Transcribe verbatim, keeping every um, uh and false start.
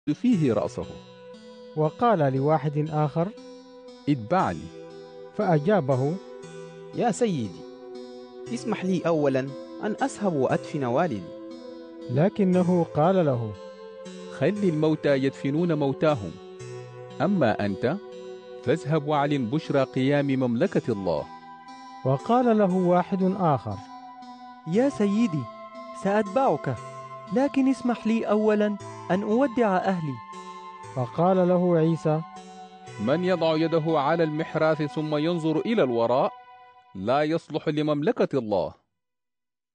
فيه رأسه. وقال لواحد آخر: اتبعني. فأجابه: يا سيدي، اسمح لي أولا أن أذهب وأدفن والدي. لكنه قال له: خل الموتى يدفنون موتاهم، أما أنت فاذهب واعلن بشرى قيام مملكة الله. وقال له واحد آخر: يا سيدي، سأتبعك، لكن اسمح لي أولا أن أودع أهلي. فقال له عيسى: من يضع يده على المحراث ثم ينظر إلى الوراء لا يصلح لمملكة الله.